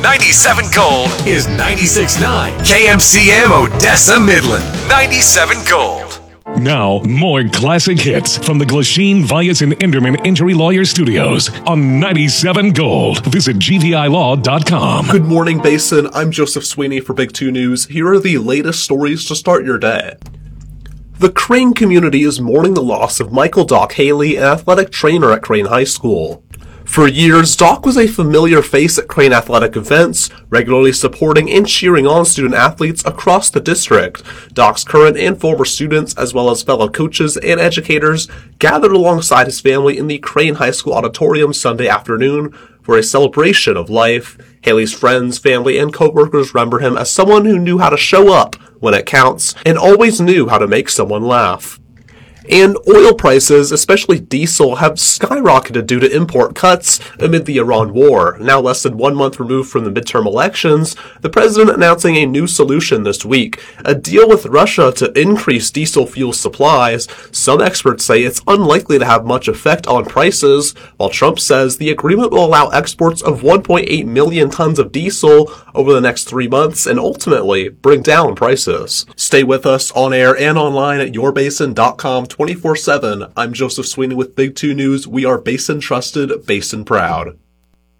97 Gold is 96.9 KMCM Odessa Midland. 97 Gold. Now, more classic hits from the Glasheen, Vyas, and Enderman Injury Lawyer Studios on 97 Gold. Visit gvilaw.com. Good morning, Basin. I'm Joseph Sweeney for Big 2 News. Here are the latest stories to start your day. The Crane community is mourning the loss of Michael Doc Haley, an athletic trainer at Crane High School. For years, Doc was a familiar face at Crane athletic events, regularly supporting and cheering on student athletes across the district. Doc's current and former students, as well as fellow coaches and educators, gathered alongside his family in the Crane High School auditorium Sunday afternoon for a celebration of life. Haley's friends, family, and coworkers remember him as someone who knew how to show up when it counts and always knew how to make someone laugh. And oil prices, especially diesel, have skyrocketed due to import cuts amid the Iran war. Now less than 1 month removed from the midterm elections, the president announcing a new solution this week, a deal with Russia to increase diesel fuel supplies. Some experts say it's unlikely to have much effect on prices, while Trump says the agreement will allow exports of 1.8 million tons of diesel over the next 3 months and ultimately bring down prices. Stay with us on air and online at yourbasin.com 24/7. I'm Joseph Sweeney with Big 2 News. We are Basin trusted, Basin proud.